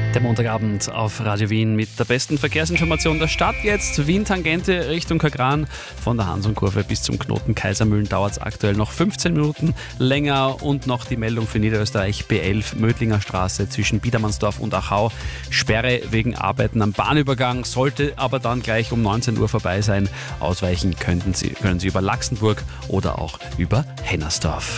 Der Montagabend auf Radio Wien mit der besten Verkehrsinformation der Stadt. Jetzt Wien-Tangente Richtung Kagran. Von der Hansum-Kurve bis zum Knoten Kaisermühlen dauert es aktuell noch 15 Minuten länger. Und noch die Meldung für Niederösterreich B11 Mödlinger Straße zwischen Biedermannsdorf und Achau. Sperre wegen Arbeiten am Bahnübergang, sollte aber dann gleich um 19 Uhr vorbei sein. Ausweichen können Sie über Laxenburg oder auch über Hennersdorf.